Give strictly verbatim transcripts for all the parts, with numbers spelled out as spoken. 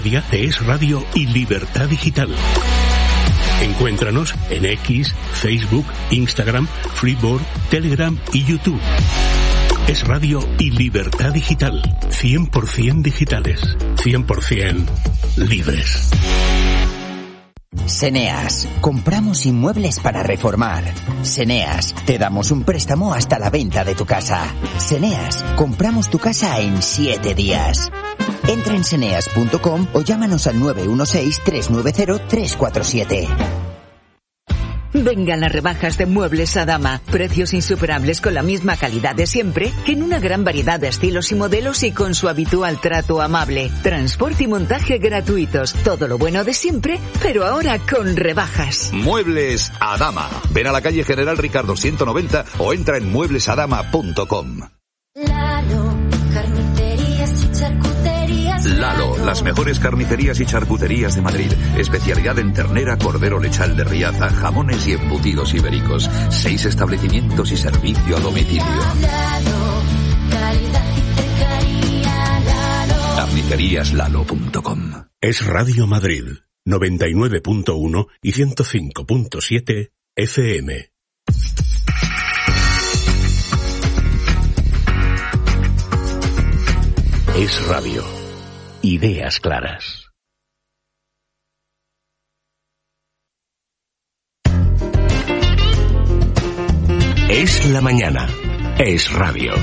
de Es Radio y Libertad Digital. Encuéntranos en X, Facebook, Instagram, Freeboard, Telegram y YouTube. Es Radio y Libertad Digital. cien por ciento digitales. cien por ciento libres. Seneas. Compramos inmuebles para reformar. Seneas. Te damos un préstamo hasta la venta de tu casa. Seneas. Compramos tu casa en siete días. Entra en seneas punto com o llámanos al nueve uno seis, tres nueve cero, tres cuatro siete. Vengan las rebajas de Muebles Adama. Precios insuperables con la misma calidad de siempre, en una gran variedad de estilos y modelos y con su habitual trato amable. Transporte y montaje gratuitos. Todo lo bueno de siempre, pero ahora con rebajas. Muebles Adama. Ven a la calle General Ricardo ciento noventa o entra en muebles adama punto com. Lalo, carnicerías y charcuterías. Lalo, las mejores carnicerías y charcuterías de Madrid. Especialidad en ternera, cordero lechal de Riaza, jamones y embutidos ibéricos. Seis establecimientos y servicio a domicilio. Lalo, calidad y cercanía. Lalo. carnicerías lalo punto com. Es Radio Madrid, noventa y nueve punto uno y ciento cinco punto siete F M. Es Radio. Ideas claras. Es la mañana. Es Radio.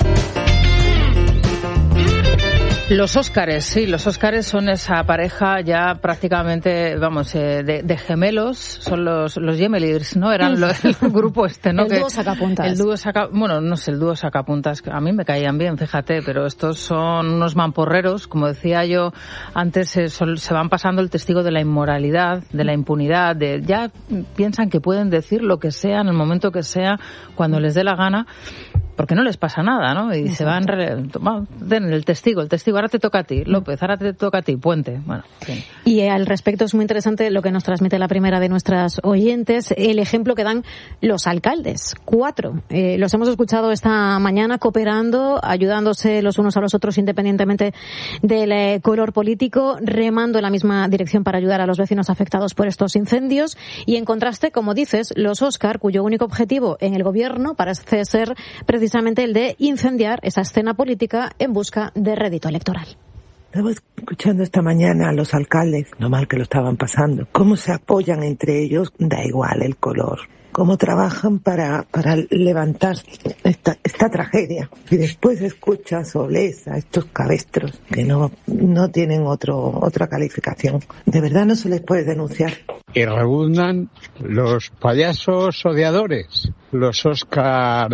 Los Óscares, sí, los Óscares son esa pareja ya prácticamente, vamos, eh, de, de gemelos, son los los Gemeliers, ¿no? Eran los, el grupo este, ¿no? El que, dúo sacapuntas. El dúo saca, bueno, no sé, el dúo sacapuntas, a mí me caían bien, fíjate, pero estos son unos mamporreros, como decía yo antes, se, son, se van pasando el testigo de la inmoralidad, de la impunidad, de ya piensan que pueden decir lo que sea en el momento que sea, cuando les dé la gana, porque no les pasa nada, ¿no? Y Exacto. se van, bueno, den el testigo, el testigo, ahora te toca a ti, López, ahora te toca a ti, Puente, bueno. Sí. Y al respecto es muy interesante lo que nos transmite la primera de nuestras oyentes, el ejemplo que dan los alcaldes, cuatro. Eh, los hemos escuchado esta mañana cooperando, ayudándose los unos a los otros independientemente del eh, color político, remando en la misma dirección para ayudar a los vecinos afectados por estos incendios. Y en contraste, como dices, los Óscar, cuyo único objetivo en el gobierno parece ser precisamente precisamente el de incendiar esa escena política en busca de rédito electoral. Estaba escuchando esta mañana a los alcaldes, no mal que lo estaban pasando, cómo se apoyan entre ellos, da igual el color, cómo trabajan para, para levantar esta, esta tragedia. Y después escuchas o lees a estos cabestros que no, no tienen otro, otra calificación. De verdad no se les puede denunciar. Y rebundan los payasos odiadores, los Oscar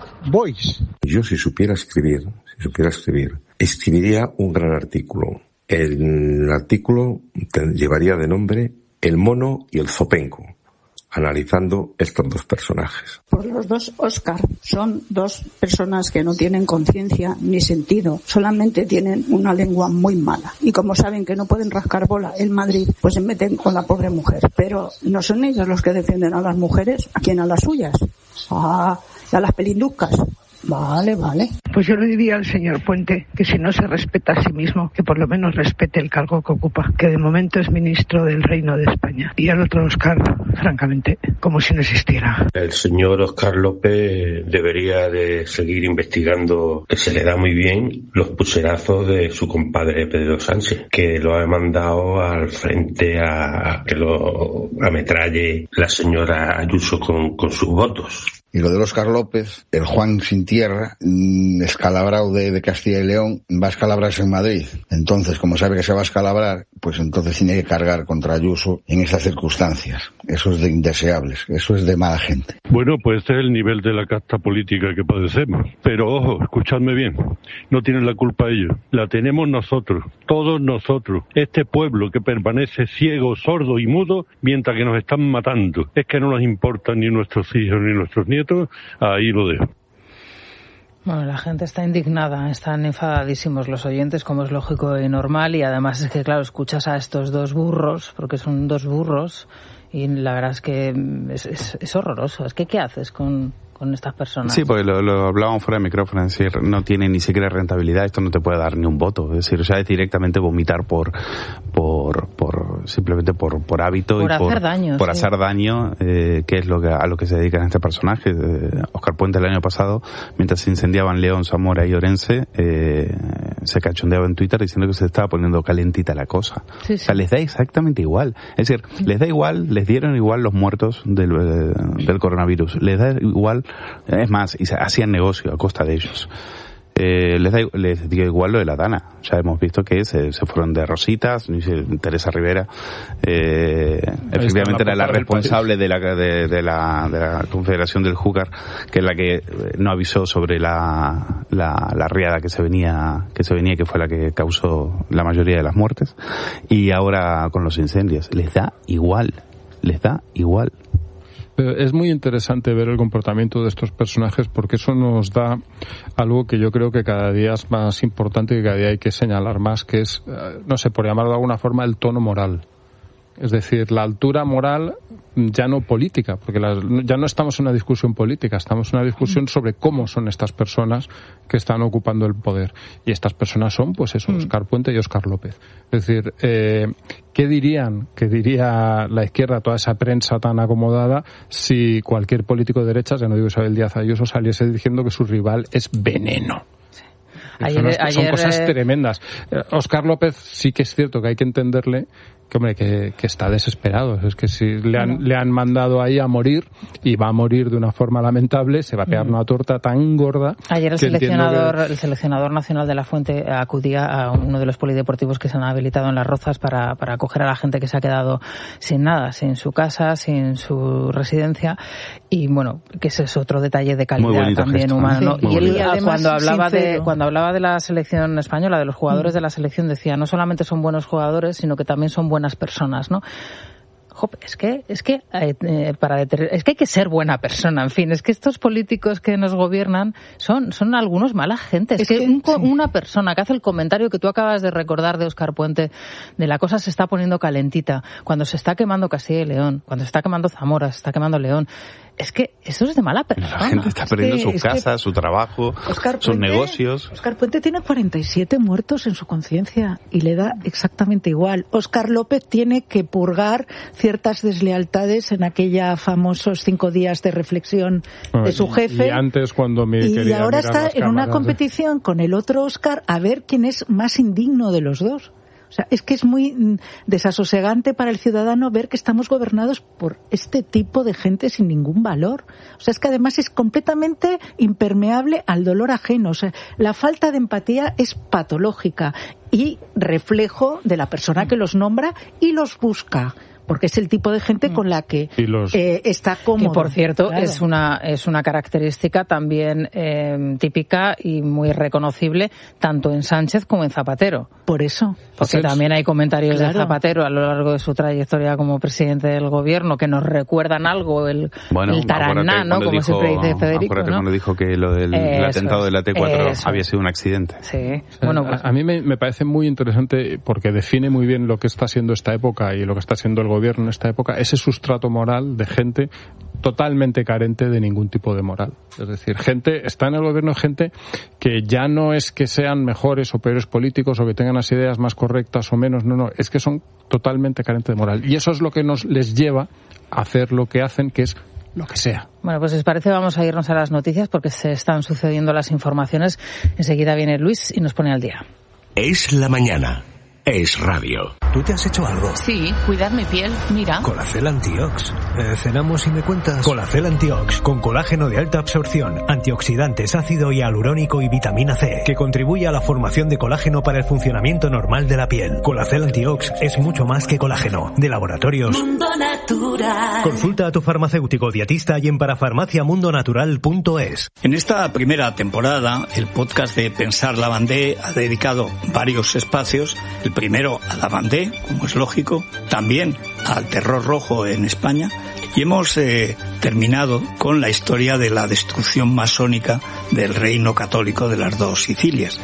Boys. Yo si supiera escribir, si supiera escribir, escribiría un gran artículo. El artículo te llevaría de nombre El mono y el zopenco, analizando estos dos personajes. Por los dos Óscar son dos personas que no tienen conciencia ni sentido, solamente tienen una lengua muy mala. Y como saben que no pueden rascar bola en Madrid, pues se meten con la pobre mujer. Pero no son ellos los que defienden a las mujeres, ¿a quién? A las suyas. Ah, y a las pelinduscas. Vale, vale. Pues yo le diría al señor Puente que si no se respeta a sí mismo, que por lo menos respete el cargo que ocupa, que de momento es ministro del Reino de España. Y al otro Óscar, francamente, como si no existiera. El señor Óscar López debería de seguir investigando, que se le da muy bien, los pucherazos de su compadre Pedro Sánchez, que lo ha mandado al frente a que lo ametralle la señora Ayuso con, con sus votos. Y lo del Óscar López, el Juan sin tierra, escalabrado de, de Castilla y León, va a escalabrarse en Madrid. Entonces, como sabe que se va a escalabrar, pues entonces tiene que cargar contra Ayuso en esas circunstancias. Eso es de indeseables, eso es de mala gente. Bueno, pues este es el nivel de la casta política que padecemos. Pero ojo, escuchadme bien, no tienen la culpa ellos, la tenemos nosotros, todos nosotros. Este pueblo que permanece ciego, sordo y mudo mientras que nos están matando. Es que no nos importan ni nuestros hijos ni nuestros nietos. Ahí lo dejo. Bueno, la gente está indignada, están enfadadísimos los oyentes, como es lógico y normal, y además es que, claro, escuchas a estos dos burros, porque son dos burros, y la verdad es que es, es, es horroroso. Es que, ¿qué haces con, con estas personas. Sí, porque lo, lo hablábamos fuera de micrófono, es decir, no tiene ni siquiera rentabilidad, esto no te puede dar ni un voto, es decir, o sea, es directamente vomitar por por por simplemente por por hábito por y hacer por daño, por sí. hacer daño, eh, que es lo que a lo que se dedican este personaje. Eh, Óscar Puente el año pasado, mientras se incendiaban León, Zamora y Orense, eh, se cachondeaba en Twitter diciendo que se estaba poniendo calentita la cosa. Sí, sí. O sea, les da exactamente igual, es decir, les da igual, les dieron igual los muertos del, eh, del coronavirus, les da igual, es más, y se hacían negocio a costa de ellos. Eh, les, da, les dio igual lo de la Dana. Ya hemos visto que se, se fueron de rositas. Teresa Rivera, eh, efectivamente era la responsable de la, de, de, la, de la Confederación del Júcar, que es la que no avisó sobre la, la, la riada que se venía, que se venía, que fue la que causó la mayoría de las muertes. Y ahora con los incendios. Les da igual. Les da igual. Es muy interesante ver el comportamiento de estos personajes porque eso nos da algo que yo creo que cada día es más importante y que cada día hay que señalar más, que es, no sé, por llamarlo de alguna forma, el tono moral. Es decir, la altura moral ya no política, porque las, ya no estamos en una discusión política, estamos en una discusión sobre cómo son estas personas que están ocupando el poder. Y estas personas son, pues eso, Óscar Puente y Óscar López. Es decir, eh, ¿qué dirían, qué diría la izquierda, toda esa prensa tan acomodada, si cualquier político de derechas, ya no digo Isabel Díaz Ayuso, saliese diciendo que su rival es veneno? Ayer, son, ayer, son cosas eh... tremendas. Eh, Óscar López sí que es cierto que hay que entenderle que, hombre, que, que está desesperado. Es que si le han, bueno. le han mandado ahí a morir y va a morir de una forma lamentable, se va a pegar mm. una torta tan gorda. Ayer el seleccionador, que... el seleccionador nacional de la Fuente acudía a uno de los polideportivos que se han habilitado en Las Rozas para, para acoger a la gente que se ha quedado sin nada, sin su casa, sin su residencia. Y bueno, que ese es otro detalle de calidad también gesto, humano. Sí, y él, cuando hablaba sincero. de cuando hablaba de la selección española, de los jugadores mm. de la selección, decía, no solamente son buenos jugadores, sino que también son buenas personas, ¿no? Jope, es que es que eh, para es que hay que ser buena persona, en fin, es que estos políticos que nos gobiernan son son algunos mala gente. Es, es que, que un, sí. una persona que hace el comentario que tú acabas de recordar de Óscar Puente, de la cosa se está poniendo calentita, cuando se está quemando Castilla y León, cuando se está quemando Zamora, se está quemando León. Es que eso es de mala persona. La gente está perdiendo es que, su casa, su trabajo, Óscar sus Puente, negocios. Óscar Puente tiene cuarenta y siete muertos en su conciencia y le da exactamente igual. Óscar López tiene que purgar ciertas deslealtades en aquella famosos cinco días de reflexión no, de su jefe. Y antes cuando me y quería ahora está en una competición de... con el otro Óscar a ver quién es más indigno de los dos. O sea, es que es muy desasosegante para el ciudadano ver que estamos gobernados por este tipo de gente sin ningún valor. O sea, es que además es completamente impermeable al dolor ajeno. O sea, la falta de empatía es patológica y reflejo de la persona que los nombra y los busca. Porque es el tipo de gente con la que los... eh, está cómodo. Y por cierto, claro. es una es una característica también eh, típica y muy reconocible tanto en Sánchez como en Zapatero. Por eso. Porque pues también hay comentarios claro. de Zapatero a lo largo de su trayectoria como presidente del gobierno que nos recuerdan algo, el, bueno, el taraná, ¿no? Como dijo, siempre dice Federico, acuérdate ¿no? cuando dijo que lo del el atentado de la T cuatro eso. había sido un accidente. Sí. O sea, bueno, pues... a, a mí me, me parece muy interesante porque define muy bien lo que está siendo esta época y lo que está siendo el gobierno en esta época, ese sustrato moral de gente totalmente carente de ningún tipo de moral. Es decir, gente, está en el gobierno gente que ya no es que sean mejores o peores políticos o que tengan las ideas más correctas o menos, no, no, es que son totalmente carentes de moral. Y eso es lo que nos les lleva a hacer lo que hacen, que es lo que sea. Bueno, pues si os parece vamos a irnos a las noticias porque se están sucediendo las informaciones. Enseguida viene Luis y nos pone al día. Es la mañana. Es radio. ¿Tú te has hecho algo? Sí, cuidar mi piel, mira. Colacel Antiox. Eh, cenamos y me cuentas. Colacel Antiox, con colágeno de alta absorción, antioxidantes, ácido hialurónico y vitamina C, que contribuye a la formación de colágeno para el funcionamiento normal de la piel. Colacel Antiox es mucho más que colágeno. De laboratorios Mundo Natural. Consulta a tu farmacéutico dietista y en parafarmacia mundo natural punto es. En esta primera temporada, el podcast de Pensar Lavandé ha dedicado varios espacios. El primero a Lavandé, como es lógico, también al terror rojo en España, y hemos eh, terminado con la historia de la destrucción masónica del reino católico de las dos Sicilias.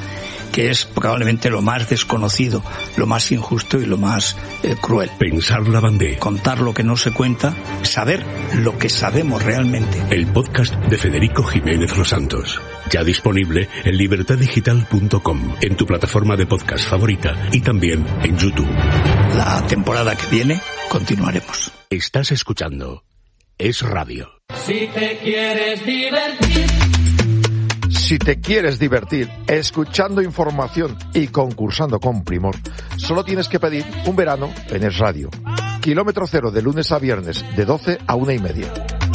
que es probablemente lo más desconocido, lo más injusto y lo más eh, cruel. Pensar Lavandé. Contar lo que no se cuenta, saber lo que sabemos realmente. El podcast de Federico Jiménez Los Santos. Ya disponible en libertad digital punto com, en tu plataforma de podcast favorita y también en YouTube. La temporada que viene continuaremos. Estás escuchando Es Radio. Si te quieres divertir. Si te quieres divertir escuchando información y concursando con primor, solo tienes que pedir un verano en Es Radio. Kilómetro cero de lunes a viernes, de doce a una y media.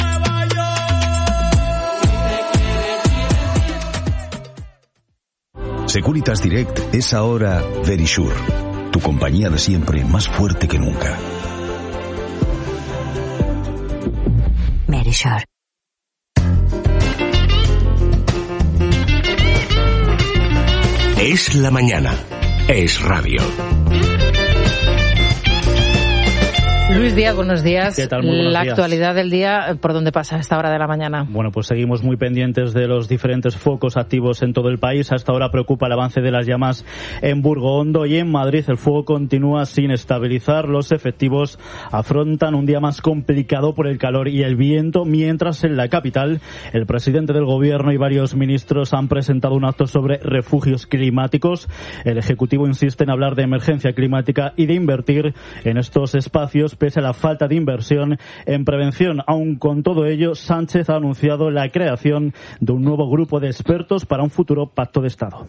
Securitas Direct es ahora Verisure, tu compañía de siempre más fuerte que nunca. Verisure. Es la mañana. Es Radio. Luis Díaz, buenos días. ¿Qué tal? Muy buenos la días. Actualidad del día, ¿por dónde pasa a esta hora de la mañana? Bueno, pues seguimos muy pendientes de los diferentes focos activos en todo el país. Hasta ahora preocupa el avance de las llamas en Burgondo y en Madrid. El fuego continúa sin estabilizar. Los efectivos afrontan un día más complicado por el calor y el viento, mientras en la capital el presidente del gobierno y varios ministros han presentado un acto sobre refugios climáticos. El Ejecutivo insiste en hablar de emergencia climática y de invertir en estos espacios pese a la falta de inversión en prevención. Aun con todo ello, Sánchez ha anunciado la creación de un nuevo grupo de expertos para un futuro pacto de Estado.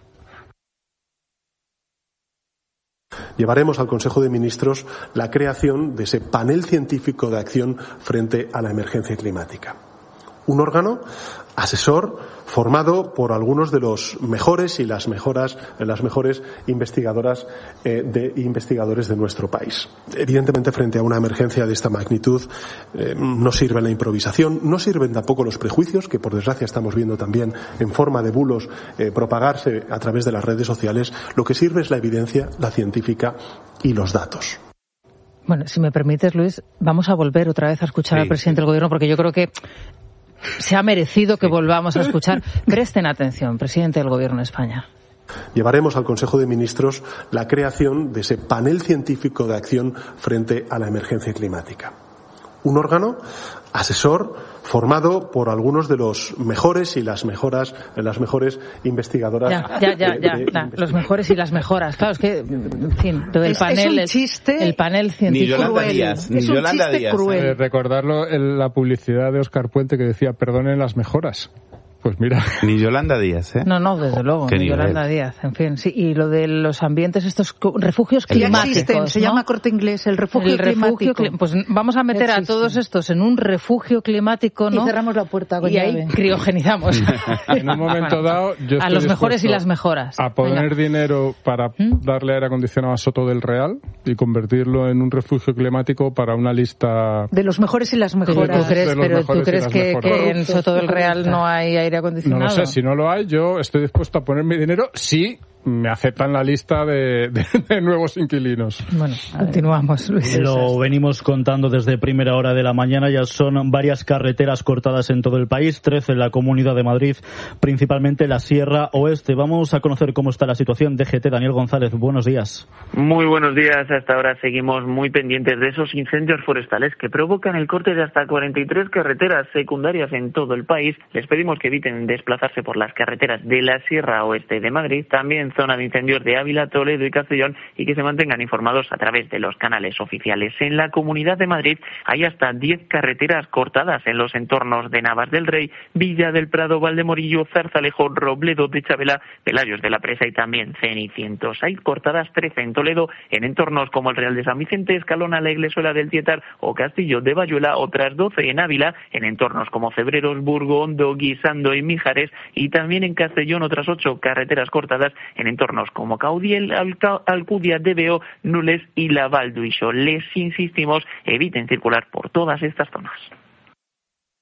Llevaremos al Consejo de Ministros la creación de ese panel científico de acción frente a la emergencia climática. Un órgano asesor formado por algunos de los mejores y las mejoras, las mejores investigadoras eh, de investigadores de nuestro país. Evidentemente, frente a una emergencia de esta magnitud, eh, no sirve la improvisación, no sirven tampoco los prejuicios, que por desgracia estamos viendo también en forma de bulos eh, propagarse a través de las redes sociales. Lo que sirve es la evidencia, la científica y los datos. Bueno, si me permites, Luis, vamos a volver otra vez a escuchar sí, al presidente sí. del Gobierno, porque yo creo que se ha merecido que volvamos a escuchar. Presten atención, presidente del Gobierno de España. Llevaremos al Consejo de Ministros la creación de ese panel científico de acción frente a la emergencia climática. Un órgano asesor formado por algunos de los mejores y las mejoras, las mejores investigadoras. Ya, ya, ya, de, ya, de ya. Los mejores y las mejoras. Claro, es que, en fin, el es, panel, es un chiste, el panel científico. Ni Yolanda Díaz, ni es un Yolanda chiste Díaz. cruel. Eh, recordarlo en la publicidad de Óscar Puente que decía, perdonen las mejoras. Pues mira. Ni Yolanda Díaz, ¿eh? No, no, desde luego, ni Yolanda Díaz, en fin, sí. Y lo de los ambientes, estos refugios climáticos, ya existen, ¿no? Se llama Corte Inglés, el refugio el refugio climático. Pues vamos a meter a todos estos en un refugio climático, ¿no? Y cerramos la puerta con y llave. Ahí criogenizamos. En un momento dado, yo a los mejores y las mejoras. A poner Venga. dinero para ¿Mm? darle aire acondicionado a Soto del Real y convertirlo en un refugio climático para una lista de los mejores y las mejoras. Pero tú crees, pero ¿tú crees que, que en Soto del Real no hay aire acondicionado? No lo sé. Si no lo hay, yo estoy dispuesto a poner mi dinero si me aceptan la lista de, de, de nuevos inquilinos. Bueno, continuamos, Luis. Lo venimos contando desde primera hora de la mañana. Ya son varias carreteras cortadas en todo el país, trece en la Comunidad de Madrid, principalmente la Sierra Oeste. Vamos a conocer cómo está la situación. D G T, Daniel González, buenos días. Muy buenos días. Hasta ahora seguimos muy pendientes de esos incendios forestales que provocan el corte de hasta cuarenta y tres carreteras secundarias en todo el país. Les pedimos que eviten desplazarse por las carreteras de la Sierra Oeste de Madrid, también zona de incendios de Ávila, Toledo y Castellón, y que se mantengan informados a través de los canales oficiales. En la Comunidad de Madrid hay hasta diez carreteras cortadas en los entornos de Navas del Rey, Villa del Prado, Valdemorillo, Zarzalejo, Robledo de Chabela, Pelayos de la Presa y también Cenicientos. Hay cortadas trece en Toledo, en entornos como el Real de San Vicente, Escalona, la Iglesuela del Tietar o Castillo de Bayuela, otras doce en Ávila, en entornos como Cebreros, Burgo, Hondo, Guisando y Mijares, y también en Castellón otras ocho carreteras cortadas en entornos como Caudiel, Alca, Alcudia, Debeo, Nules y la Val d'Uixó. Les insistimos, eviten circular por todas estas zonas.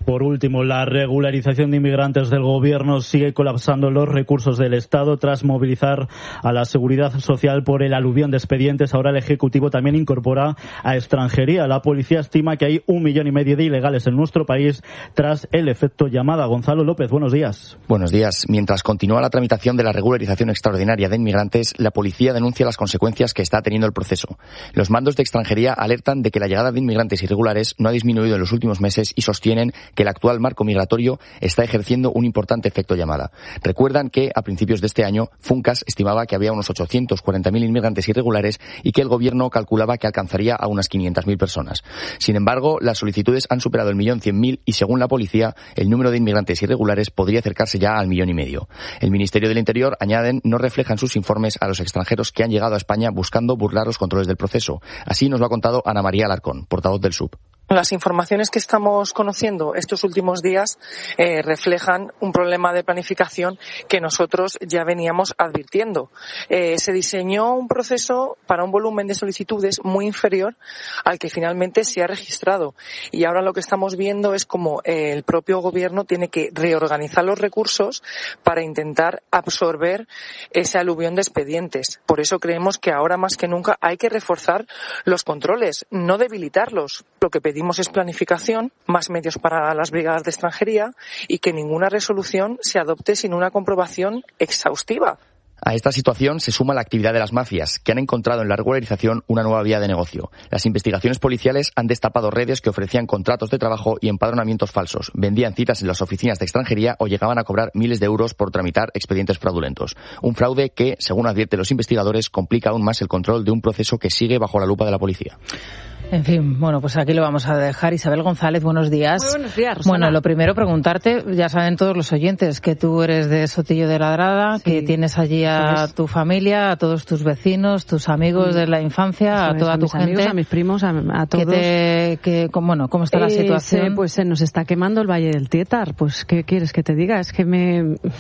Por último, la regularización de inmigrantes del Gobierno sigue colapsando los recursos del Estado tras movilizar a la Seguridad Social por el aluvión de expedientes. Ahora el Ejecutivo también incorpora a extranjería. La policía estima que hay un millón y medio de ilegales en nuestro país tras el efecto llamada. Gonzalo López, buenos días. Buenos días. Mientras continúa la tramitación de la regularización extraordinaria de inmigrantes, la policía denuncia las consecuencias que está teniendo el proceso. Los mandos de extranjería alertan de que la llegada de inmigrantes irregulares no ha disminuido en los últimos meses y sostienen que el actual marco migratorio está ejerciendo un importante efecto llamada. Recuerdan que a principios de este año Funcas estimaba que había unos ochocientos cuarenta mil inmigrantes irregulares y que el Gobierno calculaba que alcanzaría a unas quinientas mil personas. Sin embargo, las solicitudes han superado el millón cien mil y según la policía, el número de inmigrantes irregulares podría acercarse ya al millón y medio. El Ministerio del Interior, añaden, no refleja en sus informes a los extranjeros que han llegado a España buscando burlar los controles del proceso. Así nos lo ha contado Ana María Alarcón, portavoz del S U B. Las informaciones que estamos conociendo estos últimos días eh, reflejan un problema de planificación que nosotros ya veníamos advirtiendo. Eh, se diseñó un proceso para un volumen de solicitudes muy inferior al que finalmente se ha registrado. Y ahora lo que estamos viendo es como eh, el propio Gobierno tiene que reorganizar los recursos para intentar absorber ese aluvión de expedientes. Por eso creemos que ahora más que nunca hay que reforzar los controles, no debilitarlos. Lo que pedimos es planificación, más medios para las brigadas de extranjería y que ninguna resolución se adopte sin una comprobación exhaustiva. A esta situación se suma la actividad de las mafias, que han encontrado en la regularización una nueva vía de negocio. Las investigaciones policiales han destapado redes que ofrecían contratos de trabajo y empadronamientos falsos, vendían citas en las oficinas de extranjería o llegaban a cobrar miles de euros por tramitar expedientes fraudulentos. Un fraude que, según advierten los investigadores, complica aún más el control de un proceso que sigue bajo la lupa de la policía. En fin, bueno, pues aquí lo vamos a dejar. Isabel González, buenos días. Muy buenos días, Rosana. Bueno, lo primero preguntarte, ya saben todos los oyentes que tú eres de Sotillo de Ladrada, sí, que tienes allí a tu familia, a todos tus vecinos, tus amigos sí. de la infancia, Eso a toda es, a tu mis gente. Amigos, a mis primos, a, a todos. Que te, que, bueno, ¿cómo está la eh, situación? Se, pues se nos está quemando el Valle del Tietar. Pues, ¿qué quieres que te diga? Es que me,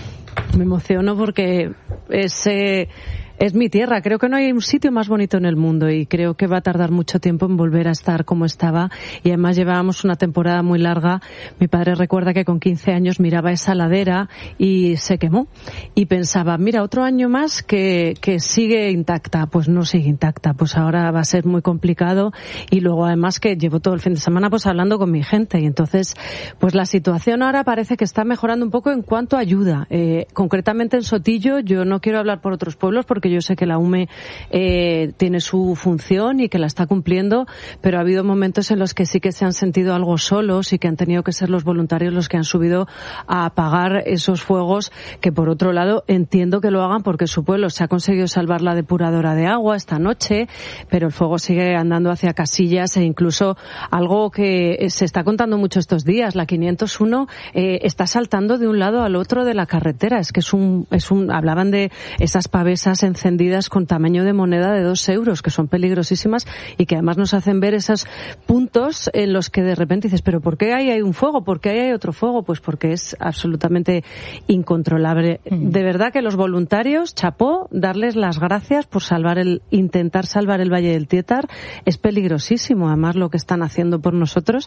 me emociono porque ese... Es mi tierra, creo que no hay un sitio más bonito en el mundo y creo que va a tardar mucho tiempo en volver a estar como estaba y además llevábamos una temporada muy larga. Mi padre recuerda que con quince años miraba esa ladera y se quemó y pensaba, mira, otro año más que, que sigue intacta. Pues no sigue intacta, pues ahora va a ser muy complicado y luego además que llevo todo el fin de semana pues hablando con mi gente y entonces pues la situación ahora parece que está mejorando un poco en cuanto a ayuda. Eh, concretamente en Sotillo, yo no quiero hablar por otros pueblos porque yo sé que la U M E eh, tiene su función y que la está cumpliendo, pero ha habido momentos en los que sí que se han sentido algo solos y que han tenido que ser los voluntarios los que han subido a apagar esos fuegos que, por otro lado, entiendo que lo hagan porque su pueblo se ha conseguido salvar la depuradora de agua esta noche, pero el fuego sigue andando hacia Casillas e incluso algo que se está contando mucho estos días, la quinientos uno eh, está saltando de un lado al otro de la carretera. Es que es un, es un, hablaban de esas pavesas en encendidas con tamaño de moneda de dos euros, que son peligrosísimas y que además nos hacen ver esos puntos en los que de repente dices, pero ¿por qué ahí hay un fuego? ¿Por qué ahí hay otro fuego? Pues porque es absolutamente incontrolable. Mm. De verdad que los voluntarios, chapó, darles las gracias por salvar el, intentar salvar el Valle del Tietar. Es peligrosísimo, además, lo que están haciendo por nosotros.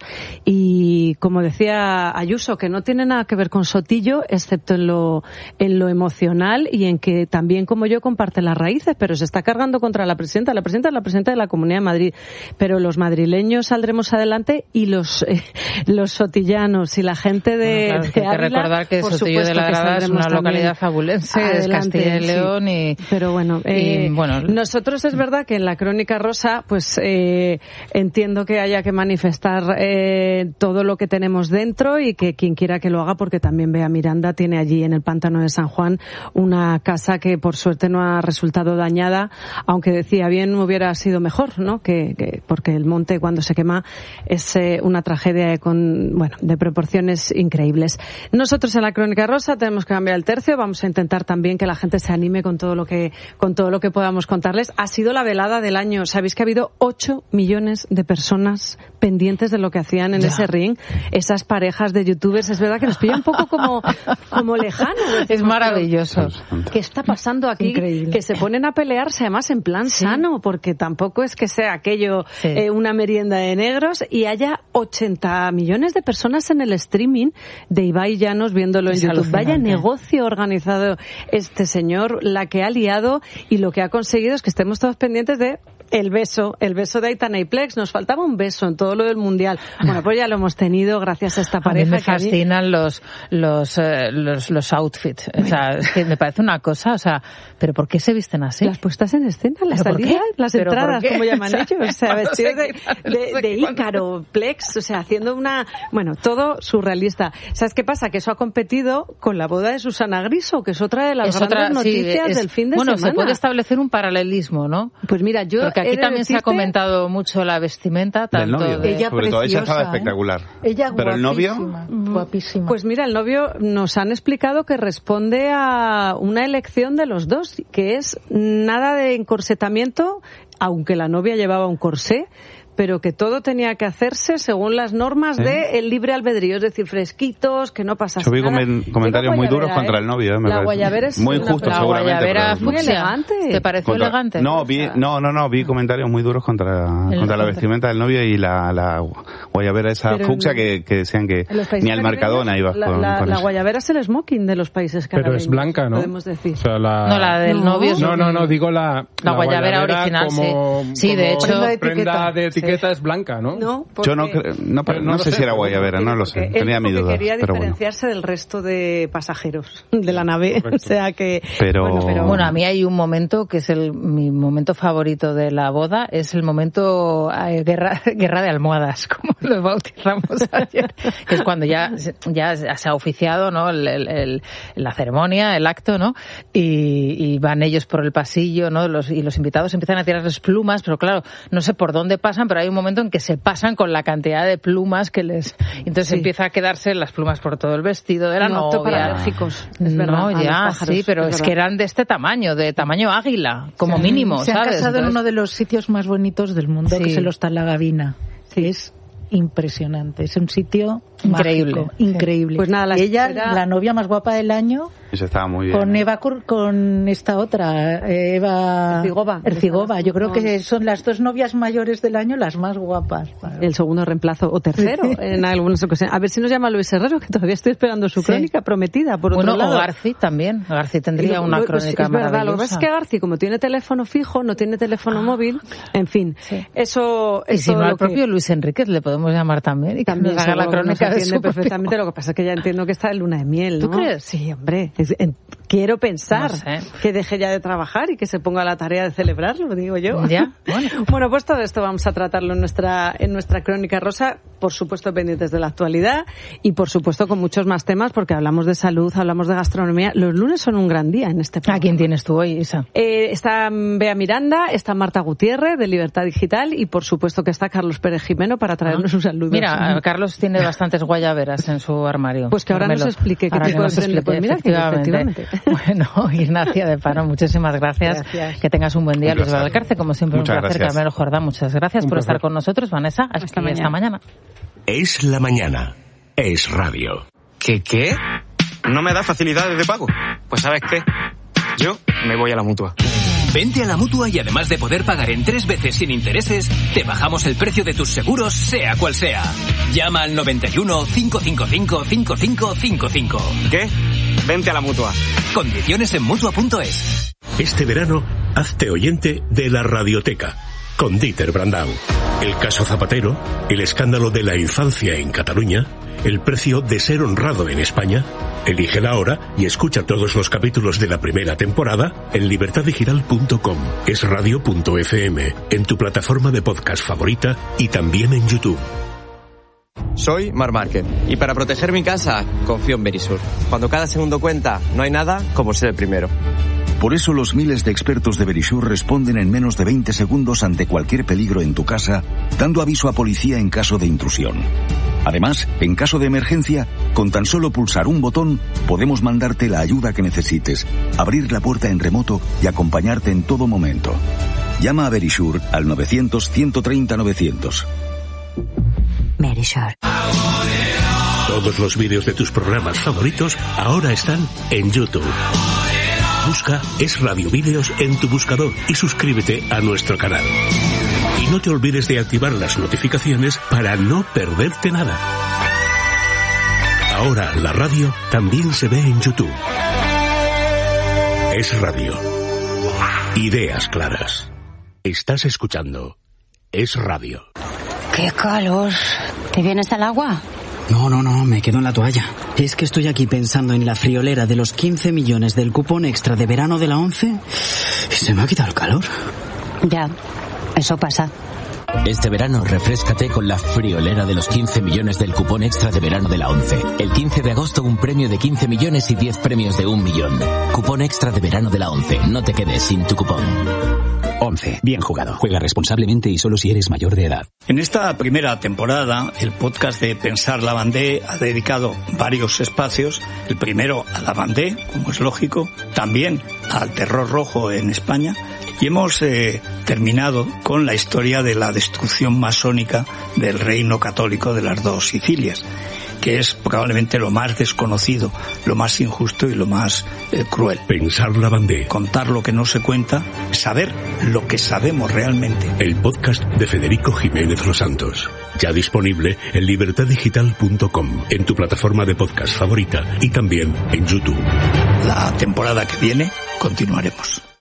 Y como decía Ayuso, que no tiene nada que ver con Sotillo, excepto en lo, en lo emocional y en que también, como yo, comparte las raíces, pero se está cargando contra la presidenta. La presidenta es la presidenta de la Comunidad de Madrid, pero los madrileños saldremos adelante y los eh, los sotillanos y la gente de, bueno, claro, de que hay Ávila, que recordar que Sotillo de Ladrada es una localidad fabulense, adelante, es Castilla y León sí. y... Pero bueno, eh, y, bueno, nosotros es verdad que en la Crónica Rosa, pues eh, entiendo que haya que manifestar eh, todo lo que tenemos dentro y que quien quiera que lo haga, porque también Bea Miranda tiene allí en el Pantano de San Juan una casa que por suerte no ha resultado dañada, aunque decía bien hubiera sido mejor, ¿no? Que, que porque el monte cuando se quema es eh, una tragedia con, bueno, de proporciones increíbles. Nosotros en la Crónica Rosa tenemos que cambiar el tercio, vamos a intentar también que la gente se anime con todo lo que con todo lo que podamos contarles. Ha sido la velada del año. Sabéis que ha habido ocho millones de personas pendientes de lo que hacían en ya. ese ring, esas parejas de youtubers. Es verdad que nos pilla un poco como como lejano. Decimos, es maravilloso. ¿Qué está pasando aquí? Increíble. Que se ponen a pelearse además en plan sí. sano, porque tampoco es que sea aquello sí. eh, una merienda de negros y haya ochenta millones de personas en el streaming de Ibai Llanos viéndolo en Es YouTube. Vaya alucinante. negocio organizado este señor, la que ha liado, y lo que ha conseguido es que estemos todos pendientes de el beso, el beso de Aitana y Plex. Nos faltaba un beso en todo lo del Mundial. Bueno, pues ya lo hemos tenido gracias a esta pareja. A mí me que a mí- fascinan los los, eh, los los outfits. O sea, es que me parece una cosa, o sea, ¿pero por qué se visten así? Las puestas en escena, las ¿Pero por salidas, qué? las ¿Pero por entradas, qué? como llaman O sea, ellos. O sea, cuando vestidos se de, quitan, de, no sé de qué, cuando- Ícaro, Plex, o sea, haciendo una... Bueno, todo surrealista. ¿Sabes qué pasa? Que eso ha competido con la boda de Susana Griso, que es otra de las Es grandes otra- sí, noticias es- del fin de bueno, semana. se puede establecer un paralelismo, ¿no? Pues mira, yo Porque aquí he de también se ha decirte- comentado mucho la vestimenta, Del tanto novio. de... Ella Sobre todo ella estaba preciosa, ¿eh? espectacular. Ella Pero el novio... guapísima, guapísima. Pues mira, el novio nos han explicado que responde a una elección de los dos, que es nada de encorsetamiento, aunque la novia llevaba un corsé, pero que todo tenía que hacerse según las normas ¿Eh? de el libre albedrío, es decir, fresquitos, que no pasase Yo vi nada. comen- comentarios muy duros contra el novio. eh, me La parece. guayabera es muy una- justo, la seguramente. guayabera pero- muy fucsia. elegante. ¿Te pareció Contra- elegante? No, vi, no, no, no, vi comentarios muy duros contra, El- contra la contra- vestimenta del novio y la, la guayabera esa Pero fucsia no- que, que decían que En los países ni al Mercadona caribeños, ibas la, con, la, con la eso. guayabera es el smoking de los países Pero caribeños. es blanca, ¿no? Podemos decir. O sea, la... No, la del No. novio es No, un- no, no, digo la... La guayabera original, como, sí. Sí, como de hecho- prenda Prenda de de etiqueta etiqueta. es blanca, ¿no? No, Yo no, porque- cre- no, Pero no, no lo sé sé, si era porque- guayabera, no lo sé. Porque él Tenía mi dijo que duda. quería Pero bueno. diferenciarse del resto de pasajeros de la nave. O sea que... Pero- Bueno, pero... Bueno, a mí hay un momento que es el mi momento favorito de la boda, es el momento eh, guerra, guerra de almohadas, como lo bautizamos ayer, que es cuando ya, ya se ha oficiado, ¿no? El, el- el- la ceremonia, el acto, ¿no? Y, y van ellos por el pasillo, ¿no? Los, y los invitados empiezan a tirarles plumas, pero claro, no sé por dónde pasan, pero hay un momento en que se pasan con la cantidad de plumas que les... Entonces Sí. empieza a quedarse las plumas por todo el vestido de la No apto para novia. alérgicos, es verdad, No, a los ya, pájaros, sí, pero es es, verdad. que eran de este tamaño, de tamaño águila, como Sí. mínimo, Se han ¿sabes? casado en Entonces- uno de los sitios más bonitos del mundo, Sí. que es el Hostal La Gavina. Que es impresionante, es un sitio Increíble. mágico, increíble. Pues nada, la Y ella, espera- la novia más guapa del año, Eso estaba muy bien. con Eva Cur- con esta otra, eh, Eva Ercigova. Ercigova. Yo creo que son las dos novias mayores del año las más guapas. El segundo reemplazo, o tercero, en algunas ocasiones. A ver si nos llama Luis Herrero, que todavía estoy esperando su Sí. crónica prometida, por Bueno, otro lado. o Garci también. Garci tendría Y lo- una lo- pues crónica es verdad, maravillosa. lo que pasa es que Garci, como tiene teléfono fijo, no tiene teléfono móvil, en fin, eso Y es si todo no, lo al que- propio Luis Enríquez le podemos llamar también y que También nos haga la seguro que nos crónica de atiende su perfectamente. Lo que pasa es que ya entiendo que está de luna de miel, ¿no? ¿Tú crees? Sí, hombre. Es- en- quiero pensar No sé. que deje ya de trabajar y que se ponga a la tarea de celebrarlo, digo yo. Ya, bueno. Bueno, pues todo esto vamos a tratarlo en nuestra en nuestra crónica rosa, por supuesto pendientes de la actualidad y por supuesto con muchos más temas porque hablamos de salud, hablamos de gastronomía. Los lunes son un gran día en este programa. ¿A quién tienes tú hoy, Isa? Eh, está Bea Miranda, está Marta Gutiérrez de Libertad Digital y por supuesto que está Carlos Pérez Jimeno para traernos un saludo. Mira, Carlos tiene bastantes guayaberas en su armario. Pues que ahora nos Dímelo. explique qué Ahora tipo que de nos prenda- explique, pues mira que efectivamente. Bueno, Ignacia de Paro, muchísimas gracias. Gracias. Que tengas un buen día. Un Luis placer. Valcarce, como siempre, Muchas un placer. gracias. Carmelo Jordán, muchas gracias Un por placer. estar con nosotros. Vanessa, hasta, Hasta esta mañana. mañana. Es la mañana. Es radio. ¿Qué qué? ¿No me da facilidades de pago? Pues ¿sabes qué? Yo me voy a la Mutua. Vente a la Mutua y además de poder pagar en tres veces sin intereses, te bajamos el precio de tus seguros, sea cual sea. Llama al noventa y uno, cinco cinco cinco, cinco cinco cinco cinco. ¿Qué? Vente a la Mutua. Condiciones en Mutua punto es. Este verano, hazte oyente de la Radioteca con Dieter Brandau. El caso Zapatero, el escándalo de la infancia en Cataluña, el precio de ser honrado en España. Elige la hora y escucha todos los capítulos de la primera temporada en libertad digital punto com, es radio punto efe eme, en tu plataforma de podcast favorita y también en YouTube. Soy Mar Márquez y para proteger mi casa confío en Verisur. Cuando cada segundo cuenta, no hay nada como ser el primero. Por eso los miles de expertos de Verisur responden en menos de veinte segundos ante cualquier peligro en tu casa, dando aviso a policía en caso de intrusión. Además, en caso de emergencia, con tan solo pulsar un botón, podemos mandarte la ayuda que necesites, abrir la puerta en remoto y acompañarte en todo momento. Llama a Verisur al novecientos, ciento treinta, novecientos. Verisur. Todos los vídeos de tus programas favoritos ahora están en YouTube. Busca Es Radio Vídeos en tu buscador y suscríbete a nuestro canal. Y no te olvides de activar las notificaciones para no perderte nada. Ahora la radio también se ve en YouTube. Es Radio. Ideas claras. Estás escuchando Es Radio. ¡Qué calor! ¿Te vienes al agua? No, no, no, me quedo en la toalla. Es que estoy aquí pensando en la friolera de los quince millones del cupón extra de verano de la ONCE y se me ha quitado el calor. Ya, eso pasa. Este verano refréscate con la friolera de los quince millones del cupón extra de verano de la ONCE. El quince de agosto un premio de quince millones y diez premios de un millón. Cupón extra de verano de la ONCE. No te quedes sin tu cupón. ONCE. Bien jugado. Juega responsablemente y solo si eres mayor de edad. En esta primera temporada, el podcast de Pensar Lavandé ha dedicado varios espacios. El primero a Lavandé, como es lógico. También al terror rojo en España. Y hemos eh, terminado con la historia de la destrucción masónica del reino católico de las dos Sicilias, que es probablemente lo más desconocido, lo más injusto y lo más eh, cruel. Pensar Lavandé. Contar lo que no se cuenta, saber lo que sabemos realmente. El podcast de Federico Jiménez Los Santos. Ya disponible en libertad digital punto com, en tu plataforma de podcast favorita y también en YouTube. La temporada que viene continuaremos.